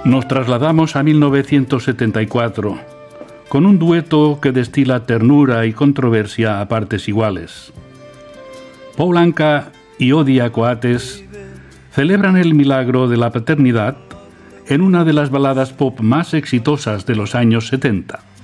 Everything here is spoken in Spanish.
Nos trasladamos a 1974, con un dueto que destila ternura y controversia a partes iguales. Paul Anka y Odia Coates celebran el milagro de la paternidad en una de las baladas pop más exitosas de los años 70.